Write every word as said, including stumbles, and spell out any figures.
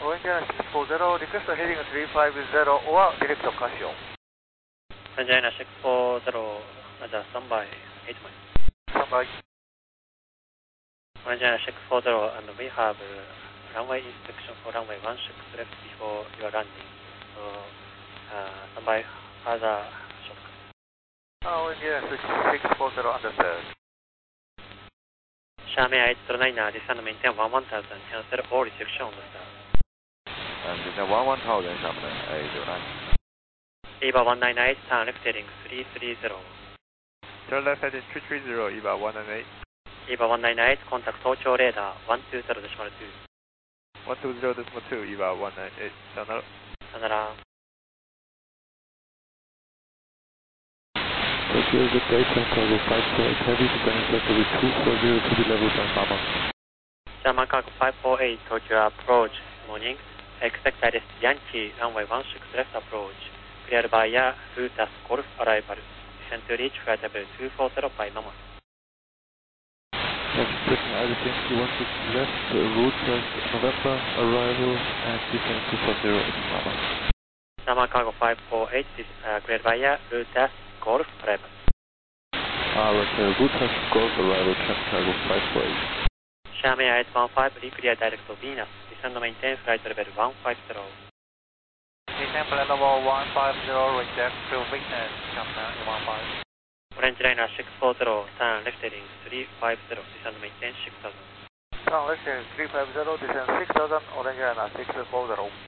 Orange Airlines six four zero, request heading three five zero or direct Casio. Orange Airlines six four zero, じゃあスタンバイeight枚。 スタンバイ。 Orange Airlines six four zero, and we have runway inspection for runway one six left before your landing. So, uh, stand by further shock. Orange Airlines six four zero, understood. Xiamen eight zero nine, descend maintain one one thousand, cancel all restriction on the start. And descend one one thousand, Xiamen eight zero nine. EVA one nine eight, turn left heading three three zero. Turn left heading three three zero, EVA one nine eight. EVA one nine eight, contact Tokyo radar one two zero point two. one two zero point two, EVA one nine eight, さよなら。 さよなら。 Tokyo is at Dayton Cargo five four eight Heavy, descending circle with two four zero to be level by Mama. German Cargo five four eight, Tokyo approach, morning. Expect direct Yankee, runway one six left approach. Cleared by air, Rutas Golf arrival. Descend to reach flight level two four zero by Mama. Expecting Iris Yankee one six left, Rutas November arrival, and descend two four zero in Mama. German Cargo five four eight, uh, cleared by air, Rutas Golf arrival. Ah, right, uh, Rutas Golf arrival, German Cargo five four eight. Xiamen eight one five, reclear direct to Venus. Descend maintain flight level one five zero. Descend flight level one five zero, reject to Venus, Xiamen eight one five. Orange Liner six four zero, turn left heading three five zero, descend maintain six thousand. Turn left heading three five zero, descend six thousand, Orange Liner six four zero.